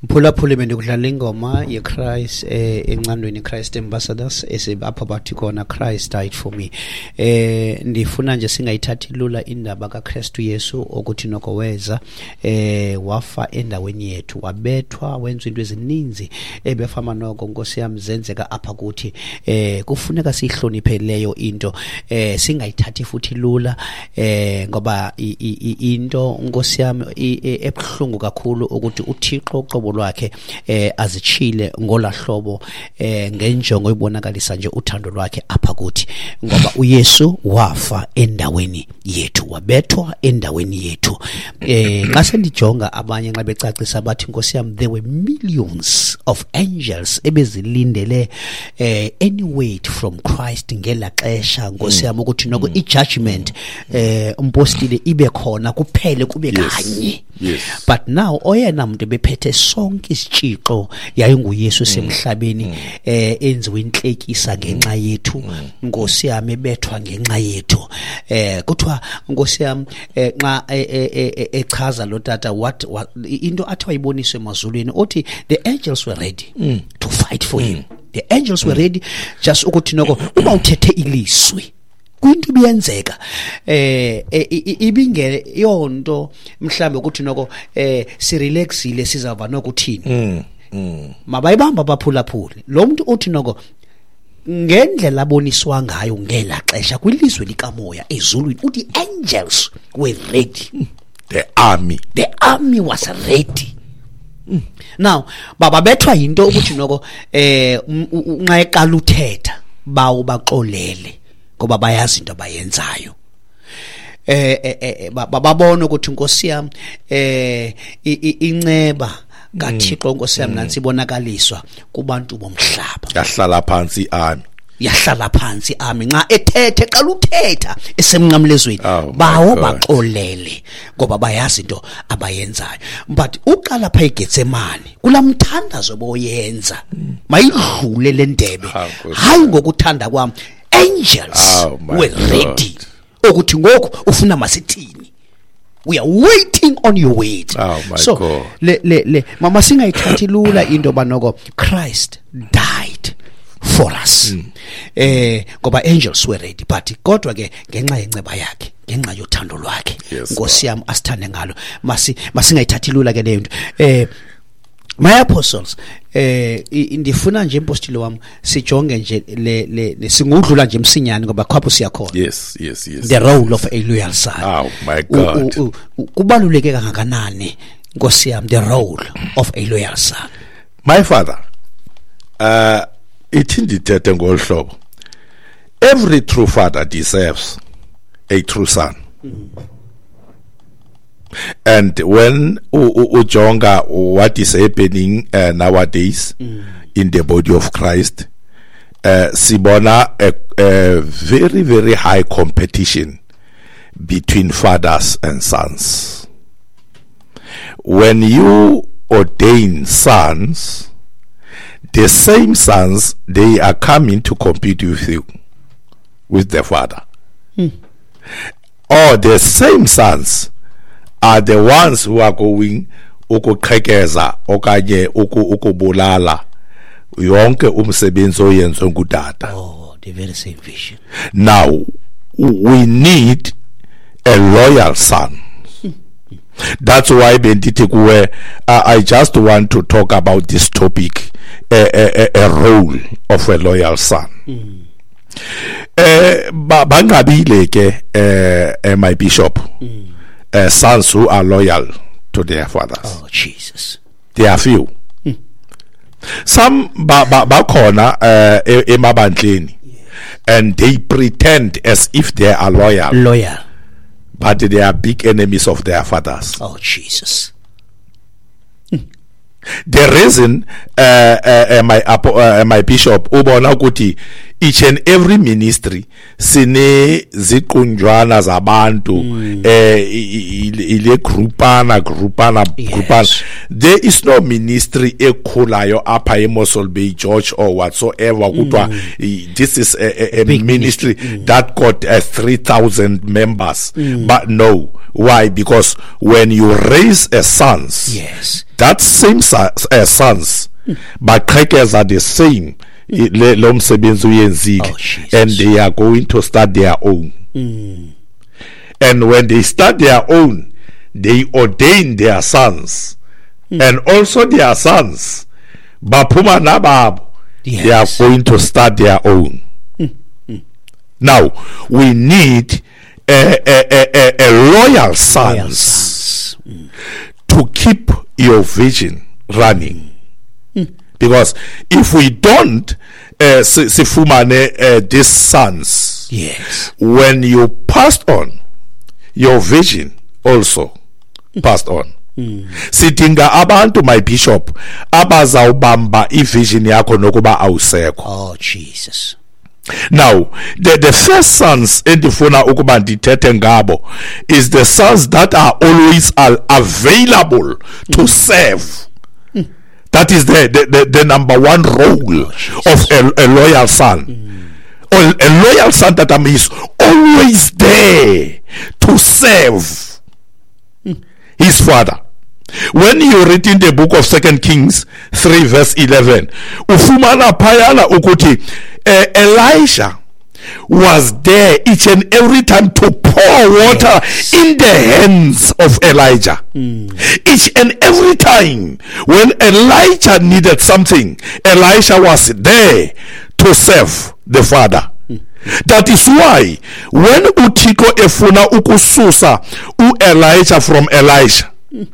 Mphulaphuli bendikudlala ingoma yeChrist encandweni Christ Ambassadors esibapha bathi khona Christ died for me. Ndifuna nje singayithathi lula indaba kaKristu Yesu ukuthi noko weza wafa endaweni yethu, wabethwa, wenza into ezininzi ebefama noko Nkosi yami zenzeka apha kuthi. Kufuneka sihloniphe leyo into, singayithathi futhi lula, ngoba into Nkosi yami ebhlungu kakhulu ukuthi uThixo uqobo lwakhe azichile ngolahlobo ngenjongo ibonakalisa nje uthando lwakhe apha kuthi, ngoba uYesu wafa endaweni yethu, wabethwa endaweni yethu. Xa sendijonga abanye nxa becacisa bathi Nkosi yami there were millions of angels ebezilindele any word from Christ ngela xesha Nkosi yami ukuthi noko ijudgment umpostile ibe khona kuphele kube kanye. But now oyena muntu bephethe sonke isitshixo yayinguYesu semhlabeni, enziwe inhlekisa ngenxa yethu, Nkosi yami ebethwa ngenxa yethu. Kuthiwa Nkosi yami nxa echaza lo tata what into athi wayiboniswe emazulwini uthi the angels were ready to fight for him. The angels were ready just ukuthi noko uma uthethe ilizwi kwinto biyenzeka, ibinge yonto mhlambe ukuthi noko sirelaxile sizava nokuthini. Mabayibamba abaphulaphuli lo muntu uthi noko ngendlela aboniswa ngayo ngela xesha kwilizwe likamoya ezulwini uthi angels were ready, the army was ready. Now babethwa into ukuthi noko nxa eqala uthetha bawo baxolele ngoba bayazi into abayenzayo. Bababona ukuthi Nkosi yami inceba kaThixo Nkosi yami nansi ibonakaliswa kubantu bomhlaba. Yahlala phansi ami nxa ethethe qala uthetha esemnqamlezweni bawo baxolele ngoba bayazi into abayenzayo. But uqala pha eGetsemane kulamthandazo boyenza mayidlule le ndebe, hayi ngokuthanda kwami angels were ready ukuthi ngoku ufuna masithini, we are waiting on your word. So God. le mama singayithathi lula into banoko Christ died for us. Ngoba angels were ready, but kodwa ke ngenxa yenceba yakhe, ngenxa yothando lwakhe Nkosi yami asithande ngalo, masingayithathi lula ke leyo nto. My apostles, indifuna nje impostile wami sijonge nje le singudlula nje msinyane ngoba khapho siyakhona. Yes. The role of a loyal son. Oh my God. Kubaluleke kangakanani Nkosi yami the role of a loyal son. My father, ithindi thethe ngolhlobo. Every true father deserves a true son. And when ujonga what is happening nowadays in the body of Christ, sibona a very, very high competition between fathers and sons. When you ordain sons, the same sons, they are coming to compete with you, with the father. Or the same sons are the ones who are going ukuqhekeza okanye ukubulala yonke umsebenzi oyenziwe ngudada. The very same vision. Now we need a loyal son. That's why bendithi kuwe I just want to talk about this topic, a role of a loyal son. Bangabile ke my bishop, sons who are loyal to their fathers. Oh Jesus. There are few. Some bakhona emabandleni and they pretend as if they are loyal, but they are big enemies of their fathers. Oh Jesus. The reason my bishop ubona ukuthi each and every ministry sine ziqunjwana zabantu ile groupana. There is no ministry ekhulayo apha eMossel Bay George or whatsoever kuthiwa this is a ministry that got 3,000 members. But no, why? Because when you raise a sons, Yes. that same sons baqhekeza are the same lo msebenzi uyenzile, Jesus. and they are going to start their own. And when they start their own, they ordain their sons, and also their sons baphuma nababo, they are Yes. going to start their own. Now we need a loyal sons to keep your vision running. Because if we don't sifumane these sons, Yes. when you passed on, your vision also passed on. Sidinga abantu, my bishop, abazawubamba ivision yakho nokuba awusekho. Oh, Jesus. Now, the first sons endifuna ukuba ndithethe ngabo is the sons that are always available to serve. That is the number one role of a loyal son. Or a loyal son that is always there to serve his father. When you read in the book of 2 Kings 3 verse 11, ufumana payana ukuti Elisha was there each and every time to pour water in the hands of Elijah. Each and every time when Elijah needed something, Elisha was there to serve the father. That is why when uThixo efuna ukususa Elijah from Elisha,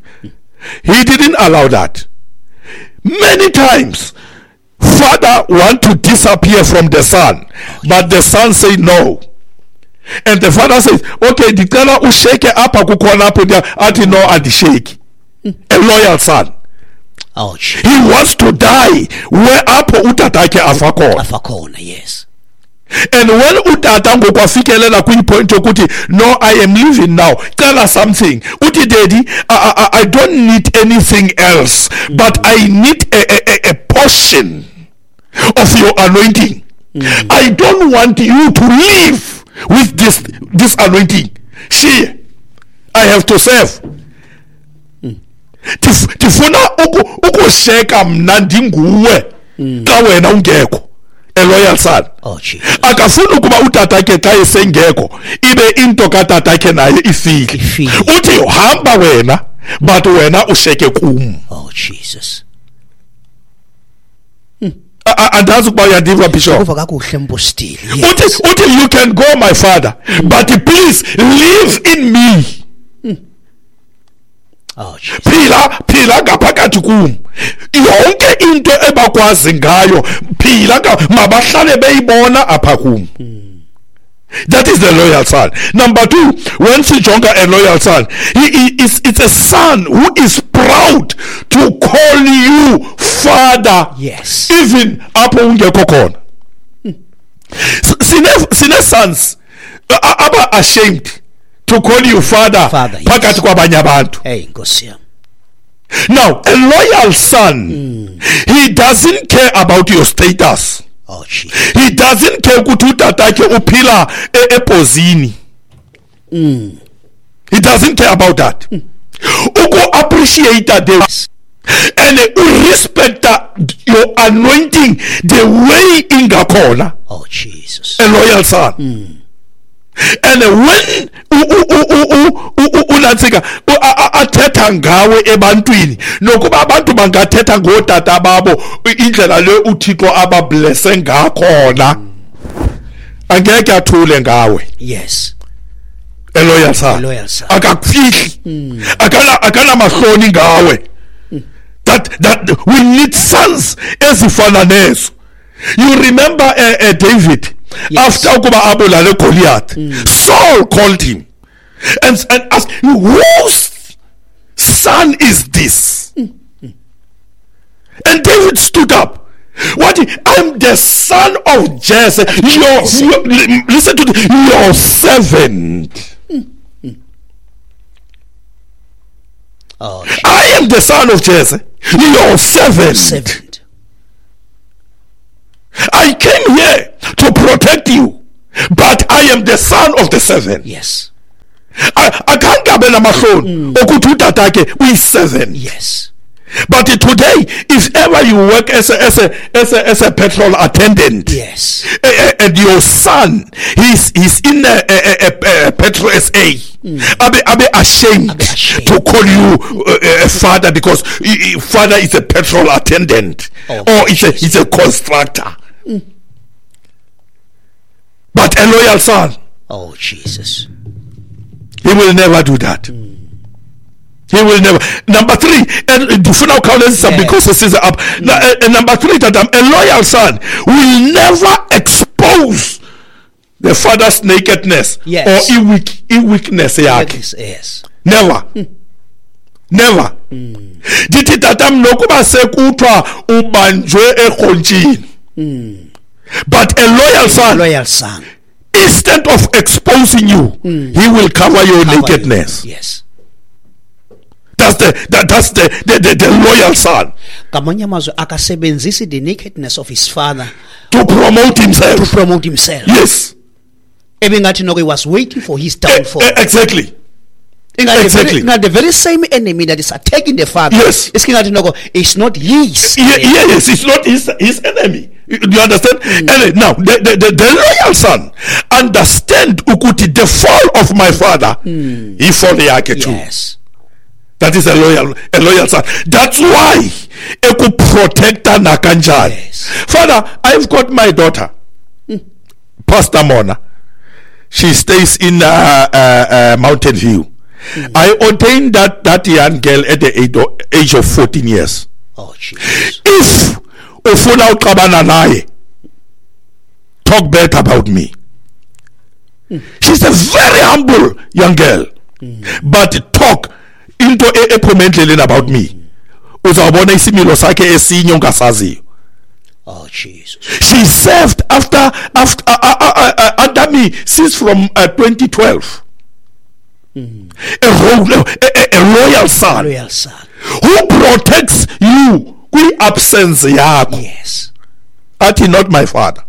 he didn't allow that. Many times father want to disappear from the son, but the son say no, and the father says, okay, ndicela usheke apha kukhona apho athi no, andisheki. A loyal son. Oh, Jesus. He wants to die where apho utatakhe afa khona. Afakona, yes. And when utata ngokwafikelela kwi-point yokuthi no, I am leaving now, cala something uthi, daddy, I don't need anything else, but I need a portion of your anointing. I don't want you to live with this anointing. I have to serve. Tifuna ukusheka mna ndinguwe xa wena ungekho. A loyal son. Oh, Jesus. Akafuna ukuba utatakhe xa esengekho ibe into katatakhe naye ifile. Uthi hamba wena, but wena usheke kum. Oh, Jesus. Andazi ukuba uyandiva, bishop. Kuva kakuhle mpostile. Yes. Uthi you can go, my father, but please live in me. Oh, Jesus. Phila ngaphakathi kum. Yonke into ebakwazi ngayo phila mabahlale beyibona apha kum. That is the loyal son. Number two, when sijonga a loyal son, it's a son who is proud to call you father. Yes. Even apho ungekho khona. Sine sons aba ashamed to call you father phakathi kwabanye abantu. Hey, Nkosi yami. Now, a loyal son, he doesn't care about your status. Oh, Jesus. He doesn't care ukuthi utatakhe uphila ePozini. He doesn't care about that. Uko appreciate that and respect your anointing the way ingakhona. Oh, Jesus. A loyal son. And when unatsika athetha ngawe ebantwini, nokuba abantu bangathetha ngotata babo indlela le uThixo abablesse ngakhona, angeke athule ngawe. Yes. A loyal son. Akakufihli. Akana mahloni ngawe. That we need sons ezifana nezo. You remember David? Yes. After ukuba abulale Goliath, Saul called him and asked, whose son is this? And David stood up What? I'm the son of Jesse. Listen to your servant. Oh, I am the son of Jesse, your servant. I came here to protect you, but I am the son of the servant. Yes. I can't get a machine. We servant. Yes. But today, if ever you work as a petrol attendant, yes, and your son he's in a petrol SA, I'll be ashamed to call you a father, because father is a petrol attendant, or he's a constructor. But a loyal son, oh Jesus, he will never do that. He will never. Number 3, and because this is up. Number 3, that a loyal son will never expose the father's nakedness, yes, or weakness. Yes. Never. Never. Dithi tatam nokuba sekuthiwa ubanjwe ekhonjini. But a loyal son, instead of exposing you, he will cover your nakedness. Yes. That's the loyal son. Ngamanye amazwi akasebenzisi the nakedness of his father to promote himself. Yes. Ebingathi noko he was waiting for his downfall. Exactly. Not the very same enemy that is attacking the father. Yes. It's noko, it's not his. Yes, it's not his enemy. Do you understand? And now the loyal son understand ukuthi the fall of my father, he fall yake too. Yes. That is a loyal son. That's why I could protect nakanjani. Yes. Father, I've got my daughter, Pastor Mona. She stays in Mountain View. I ordained that young girl at the age of 14 years. Oh, Jesus. If ufuna uqabana naye, talk bad about me. She's a very humble young girl, but talk into ephumendleleni about me. Uzawubona isimilo sakhe esinye ongasaziyo. Oh Jesus. She served after under me since from 2012. A loyal son. Who protects you kwi absence yakho. Yes. Ati not my father.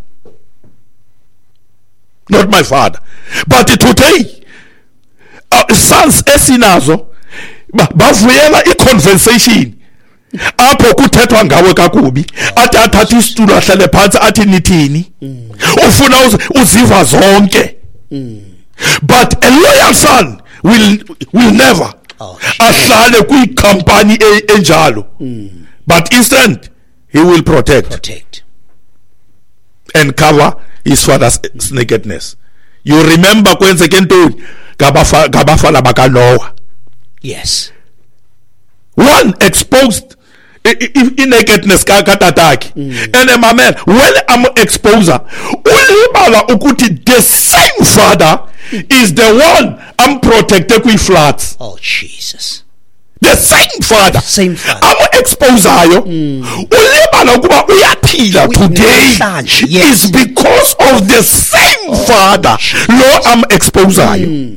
Not my father. But today, sons esinazo bavuyela i-conversation apho kuthethwa ngawe kakubi, athi athatha isitulo ahlale phansi athi nithini, ufuna uziva zonke. But a loyal son will never ahlale kwi-company enjalo, but instead he will protect and cover his father's nakedness. You remember kwenzeke ntoni ngabafana bakaNoah. Yes. One exposed in nakedness katatakhe, and my man, when I'm exposer, ulibala ukuthi the same father is the one I'm protected with floods. Oh Jesus. The same father. I'm exposayo. Ulibala ukuba uyaphila today is because of the same father. Lo I'm exposayo.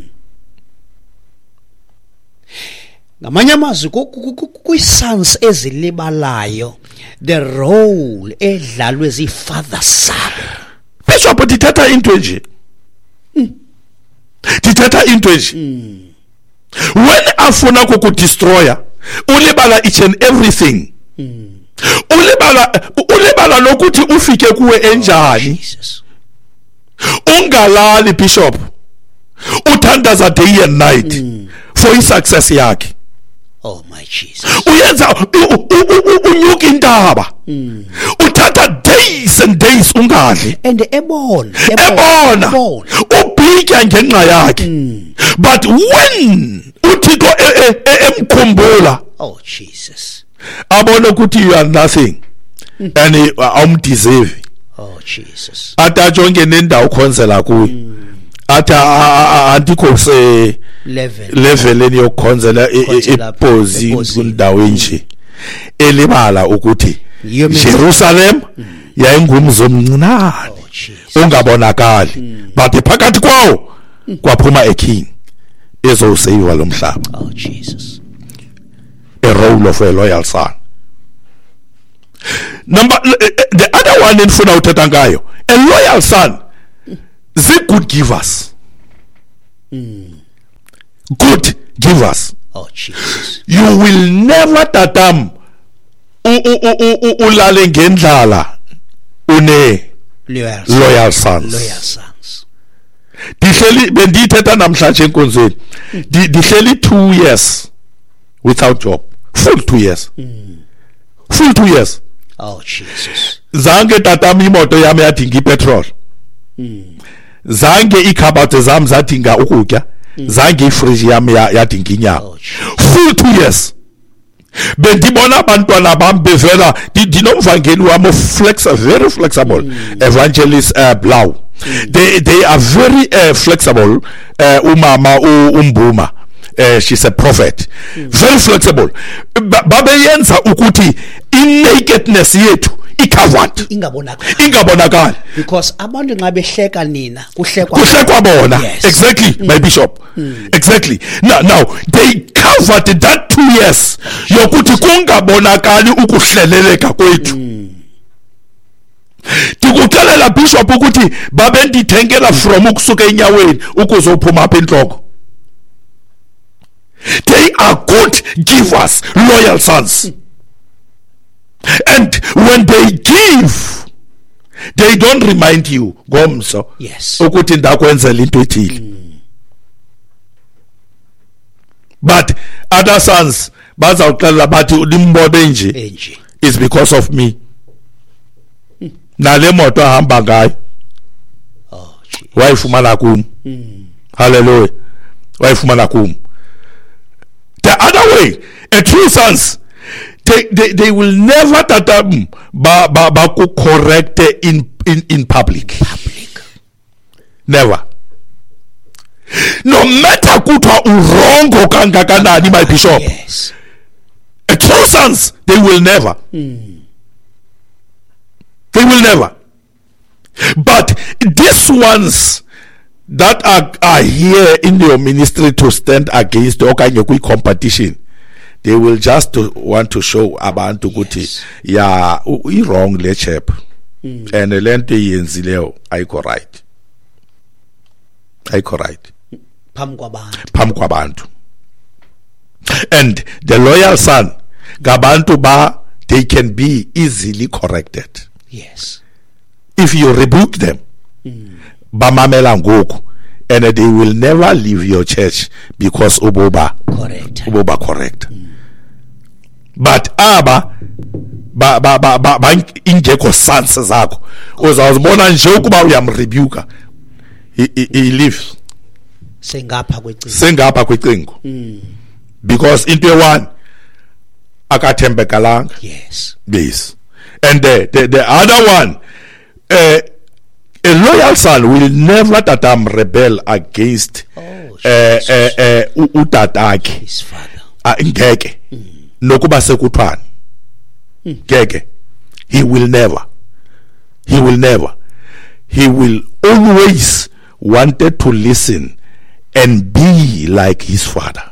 Ngamanye amazwi kwi-sons ezilibalayo, the role edlalwe zi-father sabo. Bishop dithatha into nje. Dithatha into nje. When afuna kukudestroya, ulibala each and everything. Ulibala lokuthi ufike kuwe enjani. Ungalali Bishop. Uthandaza day and night for his success yakhe. Oh my Jesus. Uyenza unyuka intaba. Uthatha days and days ungadli. And ebona ubhika ngenxa yakhe. But when uThixo emkhumbula, oh Jesus, abona ukuthi you are nothing and awumdeserve. Oh Jesus. Ata jonke nendawo khonzela kuyo. Ata andikho se level eniyokhonzela epozi kundawo nje. Elibala ukuthi Jerusalem yayingumzi omncinane Oh Jesus. ungabonakali but phakathi kwawo kwaphuma a king ezosave lo mhlaba. Oh Jesus. A role of a loyal son. The other one endifuna uthetha ngayo, a loyal son zi-good givers. Good givers. Oh Jesus. You will never tatam ulale ngendlala une loyal sons. Loyal sons. Dihleli bendithetha namhlanje enkonzweni. Dihleli 2 years without job. Full 2 years. Full 2 years. Oh Jesus. Zange tatami imoto yami yadinga ipetrol. Zange ikhabate zami zadinga ukutya. Zange ifridge yami yadinga inyama. Full 2 years. Bendibona abantwana bami bevela dinomvangeli wami very flexible. Evangelist Blau. They are very flexible. Umama umbuma. She's a prophet. Very flexible. Babeyenza ukuthi nakedness yethu covered. Ingabonakali. Because abantu nxa behleka nina kuhlekwa bona. Yes. Exactly, my bishop. Exactly. Now they covered that 2 years yokuthi kungabonakali ukuhleleleka kwethu. Tikuxelela bishop ukuthi babendithengela from ukusuka enyaweni ukuzophuma apha enhloko. They are good givers, loyal sons. And when they give, they don't remind you, Gomso, yes, ukuthi ndakwenzela into ethile. But other sons bazawuxelela bathi ulimbobe nje is because of me. Nale moto ahamba ngayo wayifumana kum. Hallelujah. Wayifumana kum. The other way, a true sons, they will never correct in public. Never. No matter kutwa urongo kangakanani, my bishop. Yes. A true sons, they will never. They will never. But these ones that are here in your ministry to stand against the okay competition, they will just want to show abantu ukuthi yeah wrong le chap and lento yenzileo ayikho right phambi kwabantu. And the loyal son gabantu they can be easily corrected. Yes. If you rebuke them, bamamela ngoku, and they will never leave your church because uboba correct. But aba ingekho sons zakho uzawuzibona nje ukuba uyamrebuka he leaves sengapha kwecingo because into one akathembekalanga. Yes. And the other one, a loyal son will never rebel against utatake, his father. Ngeke nokuba sekuthwana ngeke. He will always wanted to listen and be like his father.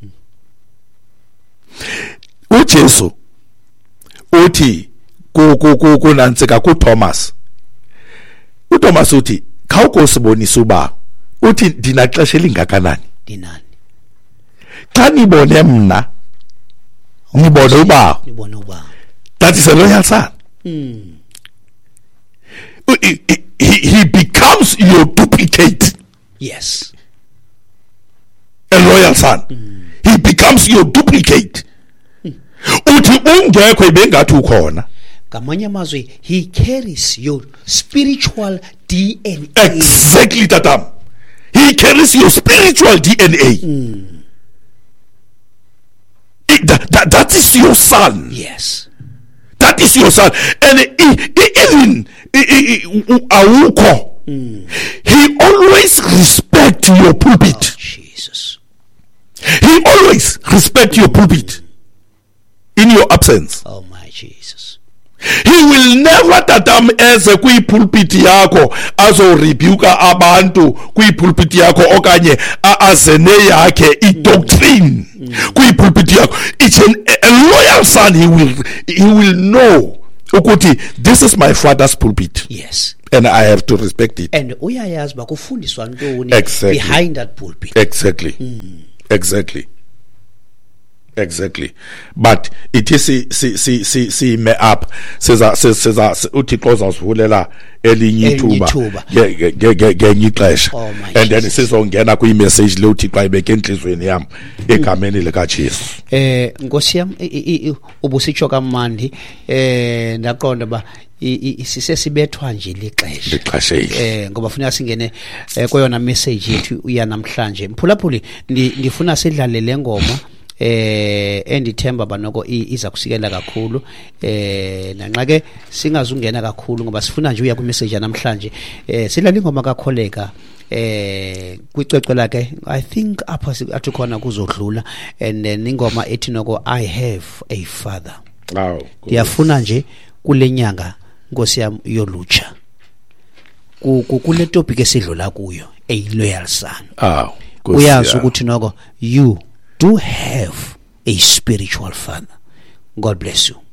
uJesu uthi kunantsika kuThomas. uThomas uthi khawukosibonisa uba uthi ndinaxesha elingakanani Dinani. xa nibone mna nibone uba. That is a loyal son. He becomes your duplicate. Yes. A loyal son. He becomes your duplicate. Uthi ungekho ibengathi ukhona. Ngamanye amazwi, he carries your spiritual DNA. Exactly, tatam. He carries your spiritual DNA. That is your son. Yes. That is your son. And even awuko, he always respect your pulpit. Oh, Jesus. He always respect your pulpit in your absence. Oh my Jesus. He will never tatam eze kwi-pulpit yakho azo-rebuke abantu kwi-pulpit yakho okanye azene yakhe i-doctrine kwi-pulpit yakho. It's a loyal son. He will know ukuthi this is my father's pulpit. Yes. And I have to respect it. And uyayazi ba kufundiswa ntoni Exactly. behind that pulpit. Exactly. Exactly. But it is see me up siza uThixo uzasivulela elinye ithuba ngenye ixesha, and then sizongena kwi message le uThixo ayibeke enhlizweni yami egameni lika Jesu. Nkosi yami ubusitsho kamandi ndaqonda ba sisesibethwa nje lixesha ngoba funeka singene koyona message yethu uya namhlanje. Mphulaphuli ndifuna sidlale lengoma endithemba banoko iza kusikela kakhulu nanxa ke singazungena kakhulu ngoba sifuna nje uya ku message namhlanje. Sidlala ingoma kaKholeka kwicwecwe lakhe, I think apha athi khona kuzodlula, and then ingoma ethi noko I have a father. Ndiyafuna nje kule nyanga Nkosi yami yolutsha kule topic esidlula kuyo, a loyal son. Uyazi ukuthi noko you do have a spiritual father. God bless you.